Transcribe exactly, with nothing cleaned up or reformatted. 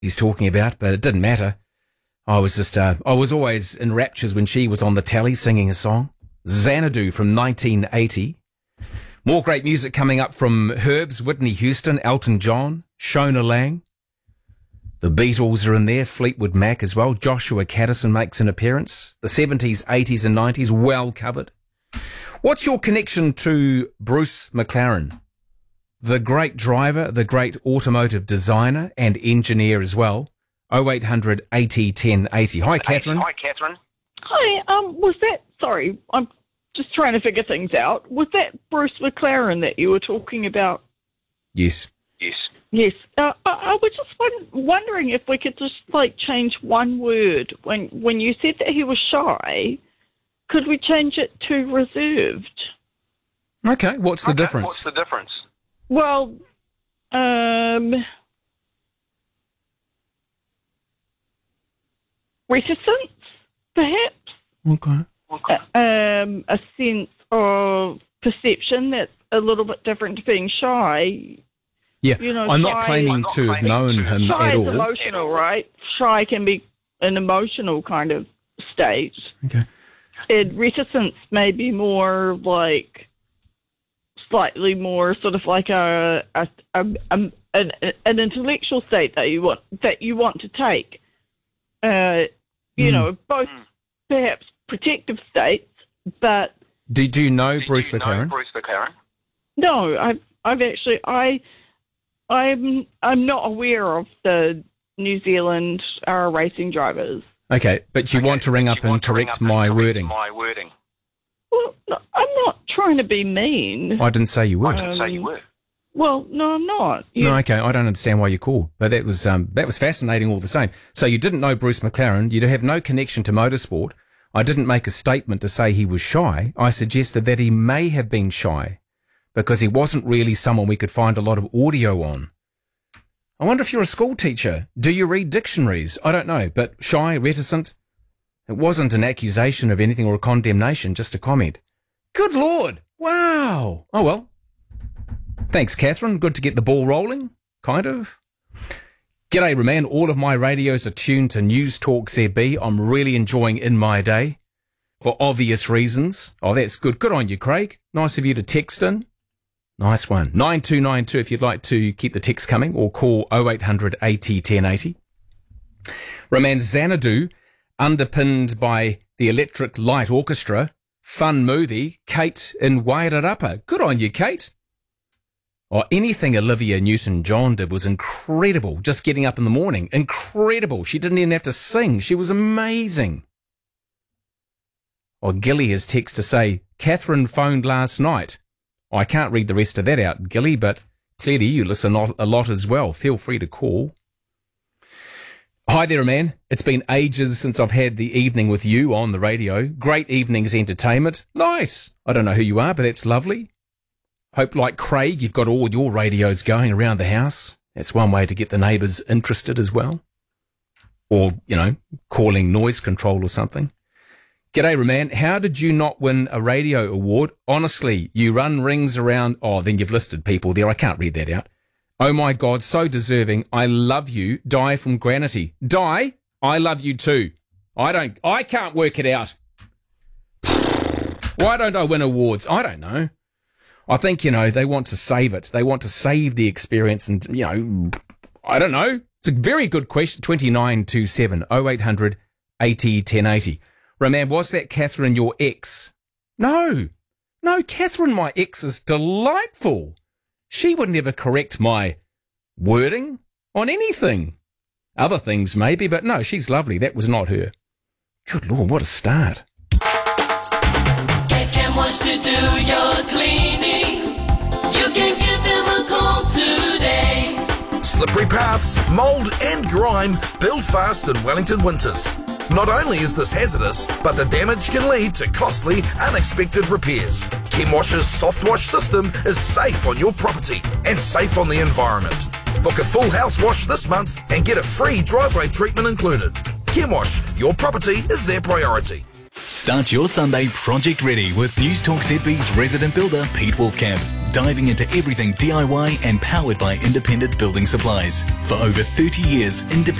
he's talking about, but it didn't matter. I was just, uh, I was always in raptures when she was on the telly singing a song. Xanadu from nineteen eighty. More great music coming up from Herbs, Whitney Houston, Elton John, Shona Lang. The Beatles are in there, Fleetwood Mac as well. Joshua Caddison makes an appearance. The seventies, eighties and nineties, well covered. What's your connection to Bruce McLaren? The great driver, the great automotive designer and engineer as well. oh eight hundred eighty ten eighty. Hi, Catherine. Hi, Catherine. Hi, um, was that, sorry, I'm just trying to figure things out. Was that Bruce McLaren that you were talking about? Yes. Yes. Yes. Uh, I, I was just won- wondering if we could just, like, change one word. When when you said that he was shy, could we change it to reserved? Okay, what's the Okay, difference? What's the difference? Well, um, reticence, perhaps? Okay. Okay. Um, a sense of perception that's a little bit different to being shy. Yeah, You know, I'm not shy- claiming I'm not to have claiming known to- him Shy at is all. emotional, right? Shy can be an emotional kind of state. Okay. And reticence may be more like slightly more sort of like a, a, a, a an, an intellectual state that you want that you want to take. Uh, you Mm. know, both perhaps protective states, but Did you know Did Bruce you know McLaren? Bruce McLaren? no, I've I've actually I I'm I'm not aware of the New Zealand uh, racing drivers. Okay, but you Okay, want to ring you up and want to ring correct up and my correct wording. My wording. Well, no, I'm not trying to be mean. I didn't say you I were. didn't say you Um, were. Well, no, I'm not. You- No, okay, I don't understand why you called, but that was um, that was fascinating all the same. So you didn't know Bruce McLaren, you have no connection to motorsport. I didn't make a statement to say he was shy. I suggested that he may have been shy because he wasn't really someone we could find a lot of audio on. I wonder if you're a school teacher. Do you read dictionaries? I don't know, but shy, reticent. It wasn't an accusation of anything or a condemnation, just a comment. Good Lord! Wow! Oh well. Thanks, Catherine. Good to get the ball rolling. Kind of. G'day, Roman. All of my radios are tuned to News Talk Z B. I'm really enjoying In My Day. For obvious reasons. Oh, that's good. Good on you, Craig. Nice of you to text in. Nice one. nine two nine two if you'd like to keep the text coming, or call oh eight hundred eighty ten eighty. Roman, Xanadu, underpinned by the Electric Light Orchestra. Fun movie. Kate in Wairarapa. Good on you, Kate. Oh, anything Olivia Newton-John did was incredible. Just getting up in the morning. Incredible. She didn't even have to sing. She was amazing. Oh, Gilly has text to say, Catherine phoned last night. Oh, I can't read the rest of that out, Gilly, but clearly you listen a lot as well. Feel free to call. Hi there, man. It's been ages since I've had the evening with you on the radio. Great evening's entertainment. Nice. I don't know who you are, but it's lovely. Hope, like Craig, you've got all your radios going around the house. That's one way to get the neighbours interested as well. Or, you know, calling noise control or something. G'day, Roman. How did you not win a radio award? Honestly, you run rings around... Oh, then you've listed people there. I can't read that out. Oh, my God, so deserving. I love you. Di from Granity. Di, I love you too. I don't... I can't work it out. Why don't I win awards? I don't know. I think, you know, they want to save it. They want to save the experience and, you know, I don't know. It's a very good question. twenty-nine two seven oh eight hundred eighty ten eighty. Roman, was that Catherine your ex? No. No, Catherine, my ex, is delightful. She would never correct my wording on anything. Other things maybe, but no, she's lovely. That was not her. Good Lord, what a start. Get Cam wants to do your cleaning. You can give him a call today. Slippery paths, mould and grime build fast in Wellington winters. Not only is this hazardous, but the damage can lead to costly, unexpected repairs. Chemwash's soft wash system is safe on your property and safe on the environment. Book a full house wash this month and get a free driveway treatment included. Chemwash, your property is their priority. Start your Sunday project ready with News Talk Z B's resident builder Pete Wolfcamp. diving into everything D I Y and powered by Independent Building Supplies. For over thirty years, Independent